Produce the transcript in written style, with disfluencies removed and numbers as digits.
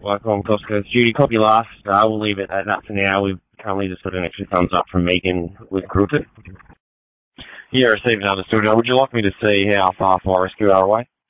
Welcome, Costco. Judy, copy last. We'll leave it at that for now. We've currently just got an extra thumbs up from Megan with Grouped. Yeah, received and understood. Now, would you like me to see how far Forest are away?